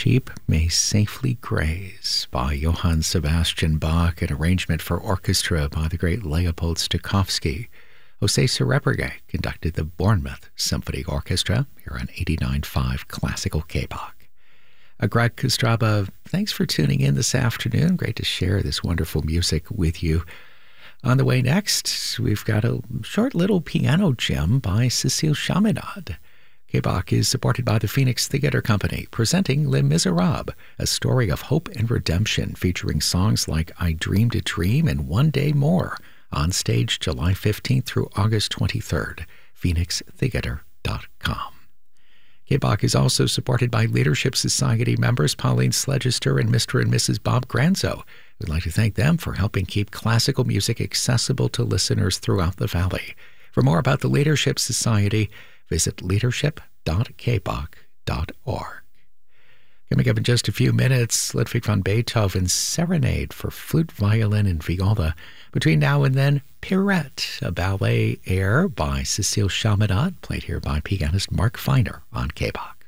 sheep may safely graze by Johann Sebastian Bach, an arrangement for orchestra by the great Leopold Stokowski. Jose Sarepurge conducted the Bournemouth Symphony Orchestra here on 89.5 Classical K-Bach. Greg Kostraba, thanks for tuning in this afternoon. Great to share this wonderful music with you. On the way next, we've got a short little piano gem by Cécile Chaminade. K-Bach is supported by the Phoenix Theatre Company, presenting Les Miserables, a story of hope and redemption featuring songs like I Dreamed a Dream and One Day More, on stage July 15th through August 23rd, phoenixtheatre.com. K-Bach is also supported by Leadership Society members Pauline Sledgester and Mr. and Mrs. Bob Granzo. We'd like to thank them for helping keep classical music accessible to listeners throughout the Valley. For more about the Leadership Society, visit leadership.kbach.org. Coming up in just a few minutes, Ludwig van Beethoven's Serenade for flute, violin, and viola. Between now and then, Pirette, a ballet air by Cécile Chaminade, played here by pianist Mark Feiner on K-Bach.